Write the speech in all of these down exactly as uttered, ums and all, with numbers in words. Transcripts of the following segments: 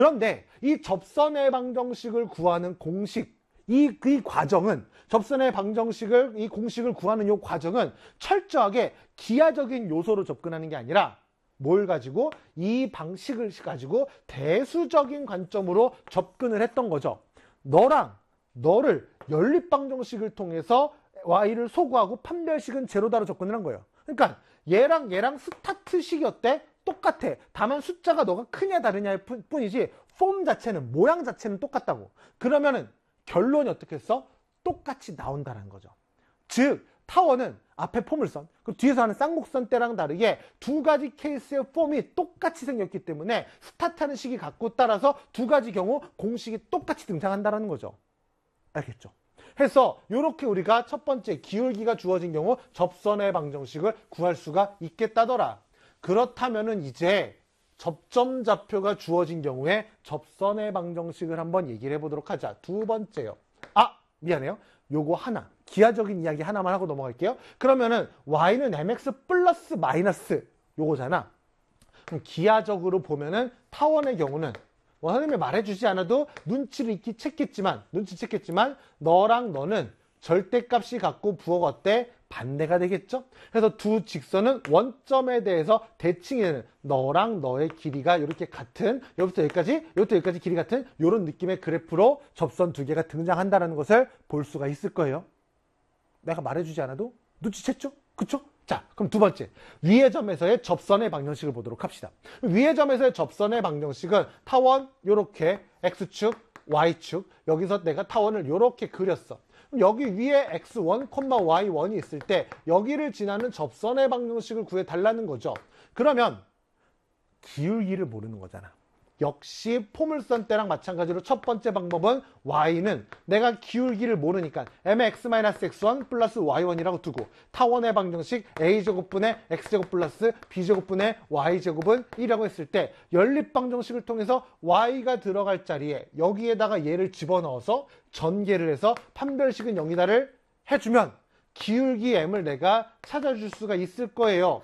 그런데 이 접선의 방정식을 구하는 공식, 이, 이 과정은, 접선의 방정식을, 이 공식을 구하는 이 과정은 철저하게 기하적인 요소로 접근하는 게 아니라 뭘 가지고? 이 방식을 가지고 대수적인 관점으로 접근을 했던 거죠. 너랑 너를 연립방정식을 통해서 y를 소구하고 판별식은 제로다로 접근을 한 거예요. 그러니까 얘랑 얘랑 스타트식이 어때? 똑같아. 다만 숫자가 너가 크냐 다르냐의 뿐이지 폼 자체는, 모양 자체는 똑같다고. 그러면은 결론이 어떻게 했어? 똑같이 나온다는 거죠. 즉 타원은 앞에 포물선, 그 뒤에서 하는 쌍곡선 때랑 다르게 두 가지 케이스의 폼이 똑같이 생겼기 때문에 스타트하는 식이 같고, 따라서 두 가지 경우 공식이 똑같이 등장한다는 거죠. 알겠죠? 해서 이렇게 우리가 첫 번째 기울기가 주어진 경우 접선의 방정식을 구할 수가 있겠다더라. 그렇다면은 이제 접점 좌표가 주어진 경우에 접선의 방정식을 한번 얘기를 해보도록 하자. 두 번째요. 아, 미안해요. 요거 하나, 기하적인 이야기 하나만 하고 넘어갈게요. 그러면은 y는 mx 플러스 마이너스 요거잖아. 그럼 기하적으로 보면은 타원의 경우는 뭐 선생님이 말해주지 않아도 눈치를 익히 챘겠지만, 눈치챘겠지만 너랑 너는 절대값이 같고 부호가 어때? 반대가 되겠죠? 그래서 두 직선은 원점에 대해서 대칭이 되는, 너랑 너의 길이가 이렇게 같은, 여기부터 여기까지, 여기부터 여기까지 길이 같은 이런 느낌의 그래프로 접선 두 개가 등장한다는 것을 볼 수가 있을 거예요. 내가 말해주지 않아도 눈치챘죠? 그쵸? 자, 그럼 두 번째, 위의 점에서의 접선의 방정식을 보도록 합시다. 위의 점에서의 접선의 방정식은 타원 요렇게 x축, y축, 여기서 내가 타원을 요렇게 그렸어. 여기 위에 엑스 원, 와이 원이 있을 때 여기를 지나는 접선의 방정식을 구해달라는 거죠. 그러면 기울기를 모르는 거잖아. 역시 포물선 때랑 마찬가지로 첫 번째 방법은 y는 내가 기울기를 모르니까 mx-엑스 원 플러스 와이 원이라고 두고, 타원의 방정식 a제곱분의 x제곱 플러스 b제곱분의 y제곱은 일이라고 했을 때 연립 방정식을 통해서 y가 들어갈 자리에 여기에다가 얘를 집어넣어서 전개를 해서 판별식은 영이다를 해주면 기울기 m을 내가 찾아줄 수가 있을 거예요.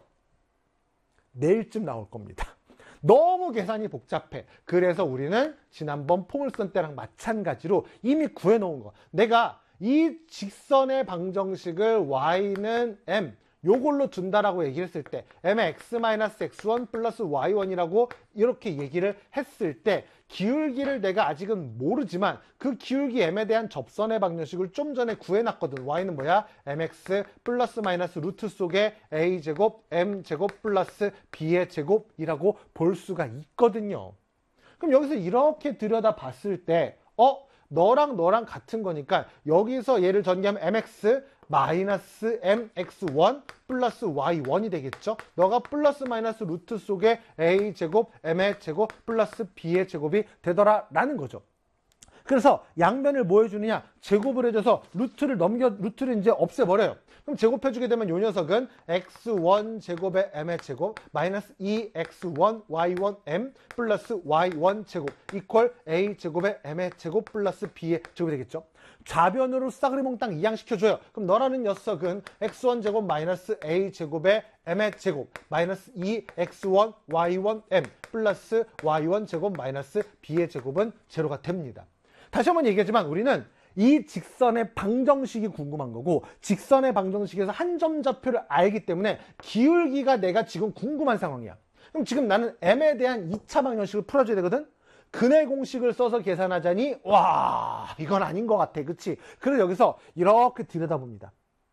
내일쯤 나올 겁니다. 너무 계산이 복잡해. 그래서 우리는 지난번 포물선 때랑 마찬가지로 이미 구해놓은 거, 내가 이 직선의 방정식을 y는 m 요걸로 둔다라고 얘기를 했을 때 mx-엑스 원 플러스 와이 원이라고 이렇게 얘기를 했을 때 기울기를 내가 아직은 모르지만 그 기울기 m에 대한 접선의 방정식을 좀 전에 구해놨거든. y는 뭐야? mx 플러스 마이너스 루트 속에 a제곱 m제곱 플러스 b의 제곱이라고 볼 수가 있거든요. 그럼 여기서 이렇게 들여다 봤을 때 어? 너랑 너랑 같은 거니까 여기서 얘를 전개하면 mx 마이너스 m엑스 원 플러스 와이 원이 되겠죠. 너가 플러스 마이너스 루트 속에 a제곱 m의 제곱 플러스 b의 제곱이 되더라 라는 거죠. 그래서 양변을 뭐 해주느냐? 제곱을 해줘서 루트를 넘겨, 루트를 이제 없애버려요. 그럼 제곱해주게 되면 요 녀석은 엑스 원 제곱의 m의 제곱 마이너스 이 엑스 원 와이 원 m 플러스 와이 원 제곱 이퀄 a 제곱의 m의 제곱 플러스 b의 제곱이 되겠죠. 좌변으로 싸그리 몽땅 이양시켜줘요. 그럼 너라는 녀석은 엑스 원 제곱 마이너스 a 제곱의 m의 제곱 마이너스 이 엑스 원 와이 원 m 플러스 와이 원 제곱 마이너스 b의 제곱은 제로가 됩니다. 다시 한번 얘기하지만 우리는 이 직선의 방정식이 궁금한 거고, 직선의 방정식에서 한 점 좌표를 알기 때문에 기울기가 내가 지금 궁금한 상황이야. 그럼 지금 나는 m에 대한 이 차 방정식을 풀어줘야 되거든? 근해 공식을 써서 계산하자니 와, 이건 아닌 것 같아. 그치? 그래서 여기서 이렇게 들여다봅니다.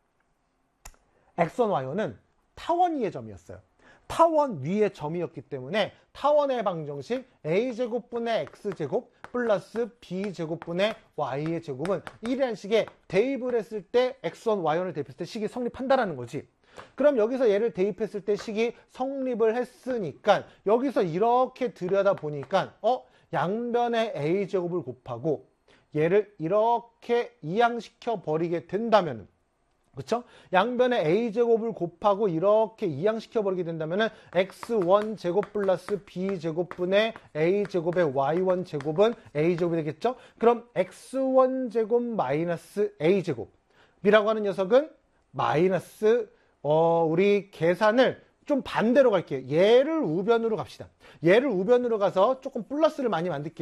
엑스 원, 와이 원은 타원 위의 점이었어요. 타원 위의 점이었기 때문에 타원의 방정식 a제곱분의 x제곱 플러스 b제곱분의 y의 제곱은 일이라는 식의 대입을 했을 때 엑스 원, 와이 원을 대입했을 때 식이 성립한다라는 거지. 그럼 여기서 얘를 대입했을 때 식이 성립을 했으니까 여기서 이렇게 들여다보니까 어? 양변의 a제곱을 곱하고 얘를 이렇게 이항시켜 버리게 된다면, 그쵸? 양변의 a제곱을 곱하고 이렇게 이항시켜 버리게 된다면은 엑스 원 제곱 플러스 b제곱분의 a제곱의 와이 원 제곱은 a제곱이 되겠죠? 그럼 엑스 원 제곱 마이너스 a제곱이라고 하는 녀석은 마이너스 어, 우리 계산을 좀 반대로 갈게요. 얘를 우변으로 갑시다. 얘를 우변으로 가서 조금 플러스를 많이 만들게요.